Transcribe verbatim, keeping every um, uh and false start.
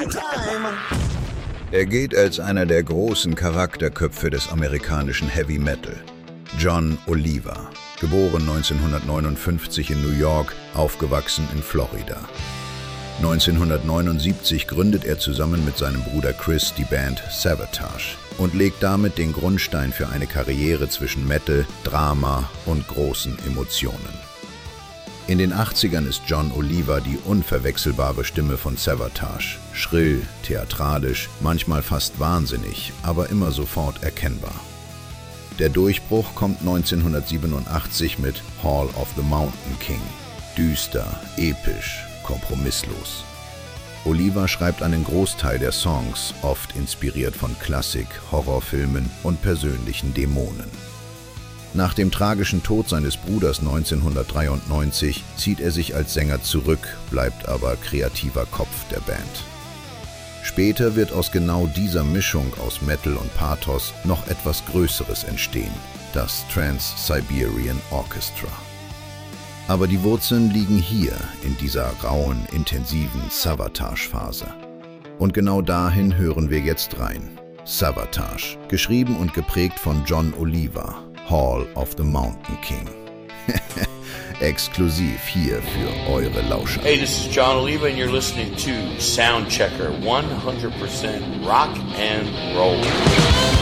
Er geht als einer der großen Charakterköpfe des amerikanischen Heavy Metal. John Oliva, geboren neunzehnhundertneunundfünfzig in New York, aufgewachsen in Florida. neunzehnhundertneunundsiebzig gründet er zusammen mit seinem Bruder Chris die Band Savatage und legt damit den Grundstein für eine Karriere zwischen Metal, Drama und großen Emotionen. In den achtzigern ist John Oliva die unverwechselbare Stimme von Savatage. Schrill, theatralisch, manchmal fast wahnsinnig, aber immer sofort erkennbar. Der Durchbruch kommt neunzehnhundertsiebenundachtzig mit Hall of the Mountain King. Düster, episch, kompromisslos. Oliva schreibt einen Großteil der Songs, oft inspiriert von Klassik, Horrorfilmen und persönlichen Dämonen. Nach dem tragischen Tod seines Bruders neunzehnhundertdreiundneunzig zieht er sich als Sänger zurück, bleibt aber kreativer Kopf der Band. Später wird aus genau dieser Mischung aus Metal und Pathos noch etwas Größeres entstehen, das Trans-Siberian Orchestra. Aber die Wurzeln liegen hier, in dieser rauen, intensiven Savatage-Phase. Und genau dahin hören wir jetzt rein. Savatage, geschrieben und geprägt von John Oliva, Hall of the Mountain King. Exklusiv hier für eure Lauscher. Hey, this is John Oliva and you're listening to Soundchecker one hundred percent rock and roll.